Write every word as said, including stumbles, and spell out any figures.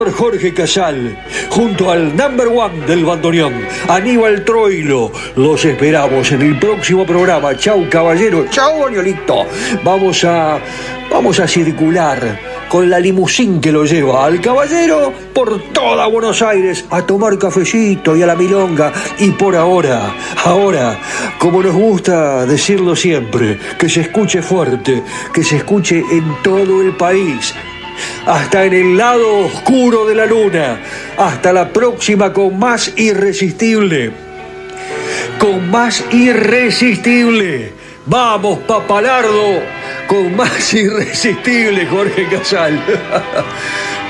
Jorge Casal, junto al number one del bandoneón, Aníbal Troilo. Los esperamos en el próximo programa. Chau, caballero. Chau, Boñolito. Vamos a, vamos a circular con la limusín que lo lleva al caballero por toda Buenos Aires a tomar cafecito y a la milonga. Y por ahora, ahora, como nos gusta decirlo siempre, que se escuche fuerte, que se escuche en todo el país, hasta en el lado oscuro de la luna. Hasta la próxima con más irresistible. Con más irresistible. Vamos, Papalardo, con más irresistible, Jorge Casal.